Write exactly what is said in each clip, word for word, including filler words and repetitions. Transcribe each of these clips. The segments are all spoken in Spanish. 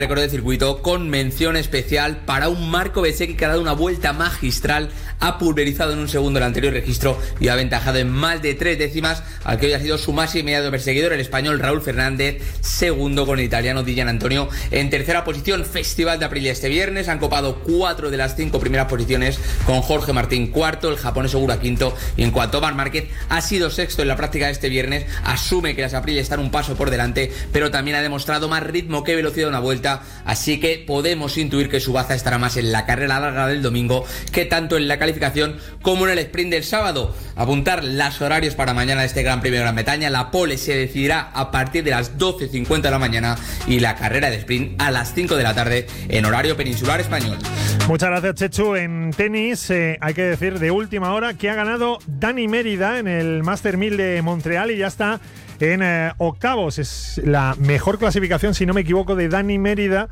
Recorrido de circuito con mención especial para un Marco Bezzecchi que ha dado una vuelta magistral, ha pulverizado en un segundo el anterior registro y ha aventajado en más de tres décimas al que hoy ha sido su más inmediato perseguidor, el español Raúl Fernández, segundo con el italiano Di Gianantonio en tercera posición. Festival de Aprilia este viernes, han copado cuatro de las cinco primeras posiciones con Jorge Martín cuarto, el japonés Ogura quinto, y en cuanto a Marc Márquez ha sido sexto en la práctica de este viernes, asume que las Aprilia están un paso por delante, pero también ha demostrado más ritmo que velocidad en una vuelta. Así que podemos intuir que su baza estará más en la carrera larga del domingo que tanto en la calificación como en el sprint del sábado. Apuntar los horarios para mañana de este Gran Premio de Gran Bretaña. La pole se decidirá a partir de las doce cincuenta de la mañana y la carrera de sprint a las cinco de la tarde en horario peninsular español. Muchas gracias, Chechu. En tenis, eh, hay que decir de última hora que ha ganado Dani Mérida en el Master mil de Montreal y ya está en eh, octavos. Es la mejor clasificación, si no me equivoco, de Dani Mérida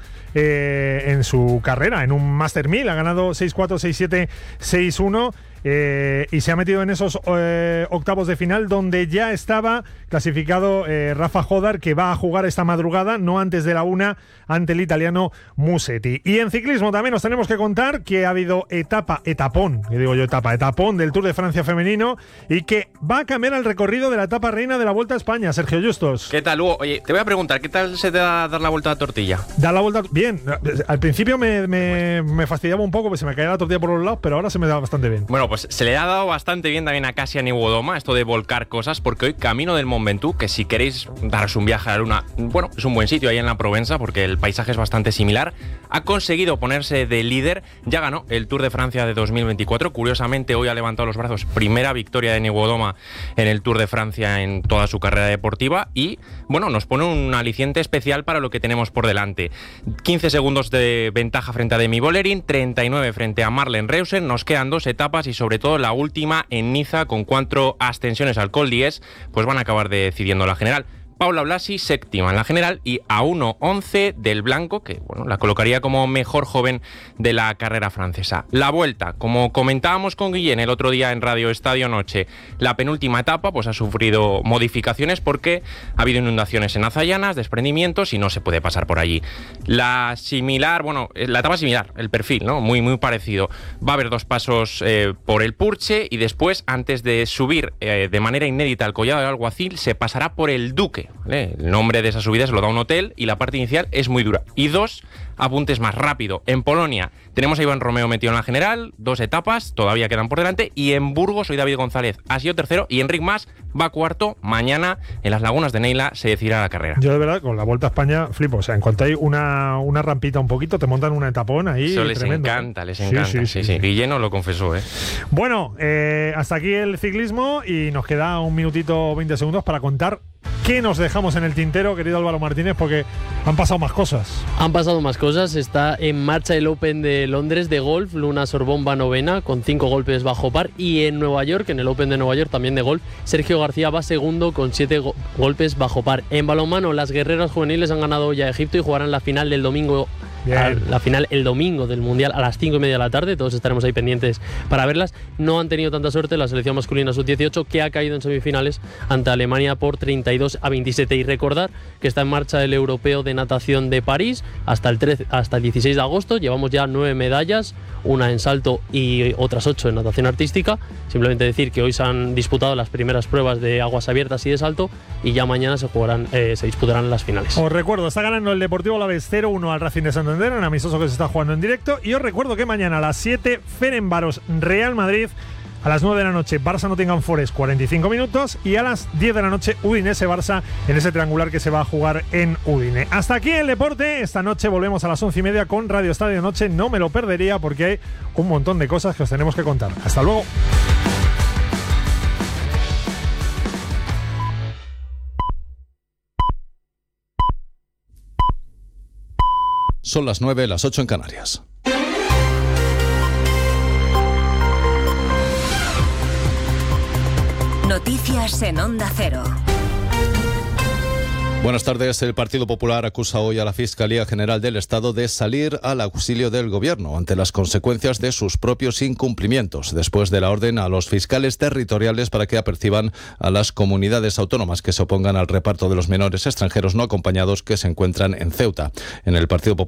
eh, en su carrera, en un Master mil. Ha ganado seis cuatro, seis siete, seis uno eh, y se ha metido en esos eh, octavos de final donde ya estaba clasificado eh, Rafa Jodar, que va a jugar esta madrugada, no antes de la una, ante el italiano Musetti. Y en ciclismo también nos tenemos que contar que ha habido etapa, etapón, que digo yo etapa, etapón del Tour de Francia femenino y que va a cambiar el recorrido de la etapa reina de la Vuelta a España. Sergio Justos. ¿Qué tal, Hugo? Oye, te voy a preguntar, ¿qué tal se te da dar la vuelta a la tortilla? Dar la vuelta, bien. Al principio me, me, me fastidiaba un poco, pues se me caía la tortilla por los lados, pero ahora se me da bastante bien. Bueno, pues se le ha dado bastante bien también a Kasia Niewiadoma esto de volcar cosas, porque hoy camino del Mont Ventoux, que si queréis daros un viaje a la luna, bueno, es un buen sitio ahí en la Provenza, porque el paisaje es bastante similar, ha conseguido ponerse de líder, ya ganó el Tour de Francia de dos mil veinticuatro, curiosamente hoy ha levantado los brazos, primera victoria de Niewiadoma en el Tour de Francia en toda su carrera deportiva y, bueno, nos pone un aliciente especial para lo que tenemos por delante. quince segundos de ventaja frente a Demi Vollering, treinta y nueve frente a Marlen Reusen, nos quedan dos etapas y sobre todo la última en Niza con cuatro ascensiones al Col d'Huez, pues van a acabar decidiendo la general. Paula Blasi, séptima en la general, y a uno once del Blanco, que bueno, la colocaría como mejor joven de la carrera francesa. La Vuelta, como comentábamos con Guillén el otro día en Radio Estadio Noche, la penúltima etapa pues ha sufrido modificaciones porque ha habido inundaciones en Azayanas, desprendimientos y no se puede pasar por allí. La similar, bueno, la etapa similar, el perfil, ¿no? Muy, muy parecido. Va a haber dos pasos eh, por el Purche y después, antes de subir eh, de manera inédita al Collado del Alguacil, se pasará por el Duque. ¿Vale? El nombre de esa subida se lo da un hotel y la parte inicial es muy dura. Y dos apuntes más rápido. En Polonia tenemos a Iván Romeo metido en la general, dos etapas, todavía quedan por delante. Y en Burgos hoy David González ha sido tercero y Enric Mas va cuarto. Mañana en las Lagunas de Neila se decidirá la carrera. Yo de verdad con la Vuelta a España flipo. O sea, en cuanto hay una, una rampita un poquito, te montan una etapón ahí. Eso les tremendo, encanta, ¿eh? les encanta. Sí, sí, sí, sí. sí. Guillén lo confesó, ¿eh? Bueno, eh, hasta aquí el ciclismo y nos queda un minutito, veinte segundos para contar qué nos dejamos en el tintero, querido Álvaro Martínez, porque han pasado más cosas. Han pasado más cosas. Está en marcha el Open de Londres de golf. Luna Sorbonne va novena con cinco golpes bajo par. Y en Nueva York, en el Open de Nueva York también de golf, Sergio García va segundo con siete go- golpes bajo par. En balonmano, las guerreras juveniles han ganado ya a Egipto y jugarán la final del domingo. A la final el domingo del Mundial a las cinco y media de la tarde. Todos estaremos ahí pendientes para verlas. No han tenido tanta suerte la selección masculina sub dieciocho, que ha caído en semifinales ante Alemania por treinta y dos a veintisiete. Y recordar que está en marcha el Europeo de Natación de París hasta el, trece, hasta el dieciséis de agosto. Llevamos ya nueve medallas, una en salto y otras ocho en natación artística. Simplemente decir que hoy se han disputado las primeras pruebas de aguas abiertas y de salto y ya mañana se jugarán, eh, se disputarán las finales. Os recuerdo, está ganando el Deportivo Alavés cero uno al Racing de Santander, en amistoso que se está jugando en directo. Y os recuerdo que mañana a las siete, Ferencváros Real Madrid. A las nueve de la noche, Barça Nottingham Forest, cuarenta y cinco minutos. Y a las diez de la noche, Udinese Barça, en ese triangular que se va a jugar en Udine. Hasta aquí el deporte. Esta noche volvemos a las once y media con Radio Estadio Noche. No me lo perdería porque hay un montón de cosas que os tenemos que contar. Hasta luego. Son las nueve, las ocho en Canarias. Noticias en Onda Cero. Buenas tardes. El Partido Popular acusa hoy a la Fiscalía General del Estado de salir al auxilio del Gobierno ante las consecuencias de sus propios incumplimientos, después de la orden a los fiscales territoriales para que aperciban a las comunidades autónomas que se opongan al reparto de los menores extranjeros no acompañados que se encuentran en Ceuta. En el Partido Popular